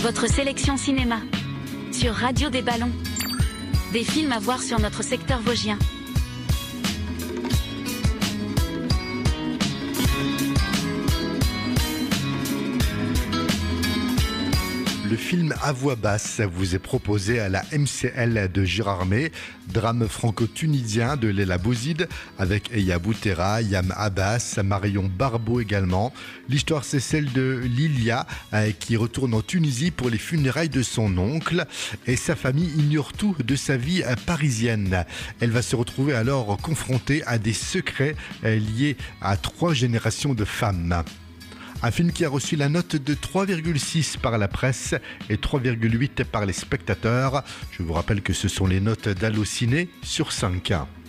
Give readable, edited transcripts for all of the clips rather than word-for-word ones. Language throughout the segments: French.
Votre sélection cinéma sur Radio des Ballons. Des films à voir sur notre secteur vosgien. Le film à voix basse vous est proposé à la MCL de Gérardmer, drame franco-tunisien de Leila Bouzid avec Eya Boutera, Yam Abbas, Marion Barbeau également. L'histoire c'est celle de Lilia qui retourne en Tunisie pour les funérailles de son oncle et sa famille ignore tout de sa vie parisienne. Elle va se retrouver alors confrontée à des secrets liés à 3 générations de femmes. Un film qui a reçu la note de 3,6 par la presse et 3,8 par les spectateurs. Je vous rappelle que ce sont les notes d'Allociné sur 5.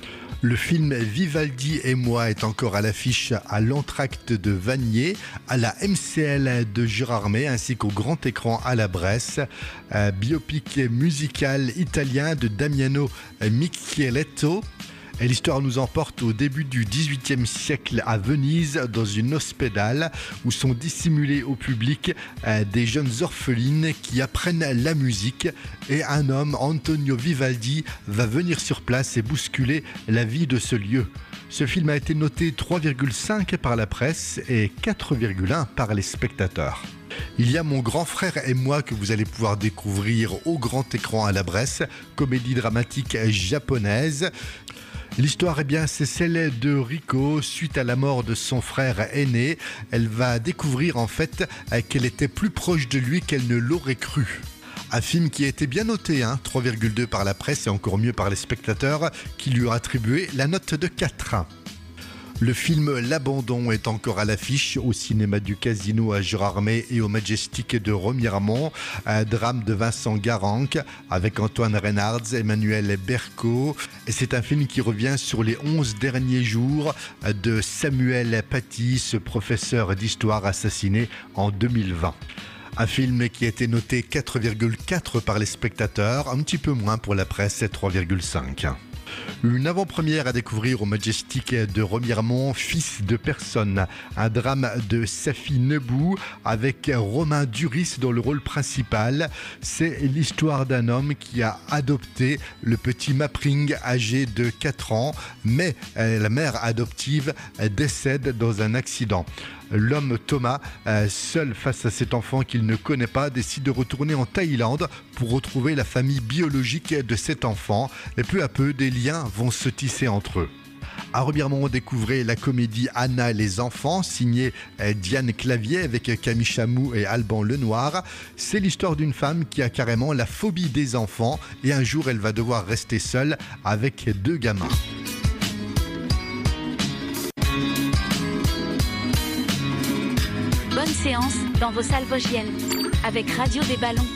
Le film Vivaldi et moi est encore à l'affiche à l'entracte de Vanier, à la MCL de Gérardmer ainsi qu'au grand écran à la Bresse. Biopic musical italien de Damiano Micheletto. Et l'histoire nous emporte au début du XVIIIe siècle à Venise, dans une hospédale où sont dissimulés au public des jeunes orphelines qui apprennent la musique. Et un homme, Antonio Vivaldi, va venir sur place et bousculer la vie de ce lieu. Ce film a été noté 3,5 par la presse et 4,1 par les spectateurs. Il y a Mon grand frère et moi que vous allez pouvoir découvrir au grand écran à la Bresse, comédie dramatique japonaise. L'histoire, c'est celle de Riko. Suite à la mort de son frère aîné, elle va découvrir en fait qu'elle était plus proche de lui qu'elle ne l'aurait cru. Un film qui a été bien noté, 3,2 par la presse et encore mieux par les spectateurs qui lui ont attribué la note de 4. Le film L'Abandon est encore à l'affiche au cinéma du Casino à Gérardmer et au Majestic de Remiremont. Un drame de Vincent Garanc avec Antoine Reynards, Emmanuel Berco. Et c'est un film qui revient sur les 11 derniers jours de Samuel Paty, ce professeur d'histoire assassiné en 2020. Un film qui a été noté 4,4 par les spectateurs, un petit peu moins pour la presse, 3,5. Une avant-première à découvrir au Majestic de Remiremont, Fils de personne, un drame de Safi Nebou avec Romain Duris dans le rôle principal. C'est l'histoire d'un homme qui a adopté le petit Mapring âgé de 4 ans, mais la mère adoptive décède dans un accident. L'homme Thomas, seul face à cet enfant qu'il ne connaît pas, décide de retourner en Thaïlande pour retrouver la famille biologique de cet enfant. Et peu à peu, des liens vont se tisser entre eux. À Remiremont, découvrez la comédie Anna et les enfants, signée Diane Clavier avec Camille Chamou et Alban Lenoir. C'est l'histoire d'une femme qui a carrément la phobie des enfants et un jour elle va devoir rester seule avec 2 gamins. Bonne séance dans vos salles vosgiennes avec Radio des Ballons.